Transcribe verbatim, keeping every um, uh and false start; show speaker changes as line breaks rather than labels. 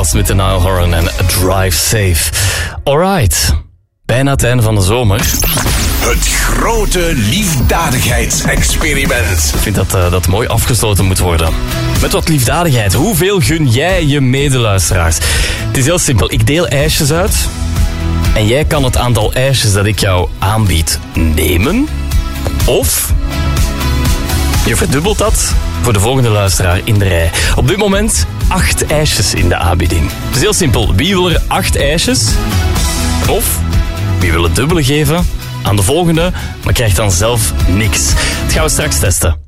Smith met de Nile Horan en Drive Safe. Alright, bijna het einde van de zomer.
Het grote liefdadigheidsexperiment.
Ik vind dat uh, dat mooi afgesloten moet worden. Met wat liefdadigheid. Hoeveel gun jij je medeluisteraars? Het is heel simpel. Ik deel ijsjes uit. En jij kan het aantal ijsjes dat ik jou aanbied nemen. Of je verdubbelt dat voor de volgende luisteraar in de rij. Op dit moment acht ijsjes in de aanbieding. Het is heel simpel. Wie wil er acht ijsjes? Of wie wil het dubbele geven aan de volgende, maar krijgt dan zelf niks. Dat gaan we straks testen.